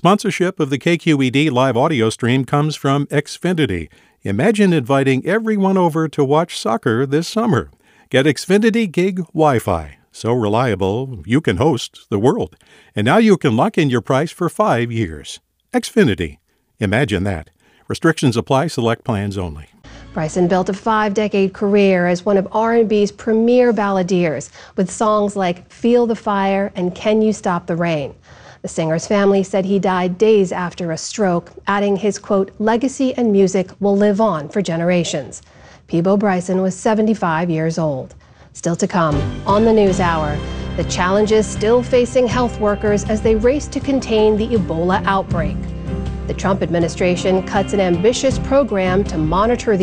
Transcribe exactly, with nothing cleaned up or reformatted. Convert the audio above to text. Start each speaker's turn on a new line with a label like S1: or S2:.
S1: Sponsorship of the K Q E D live audio stream comes from Xfinity. Imagine inviting everyone over to watch soccer this summer. Get Xfinity Gig Wi-Fi. So reliable, you can host the world. And now you can lock in your price for five years. Xfinity. Imagine that. Restrictions apply. Select plans only.
S2: Bryson built a five-decade career as one of R and B's premier balladeers, with songs like Feel the Fire and Can You Stop the Rain. The singer's family said he died days after a stroke, adding his, quote, legacy and music will live on for generations. Peabo Bryson was seventy-five years old. Still to come on the News Hour, the challenges still facing health workers as they race to contain the Ebola outbreak. The Trump administration cuts an ambitious program to monitor the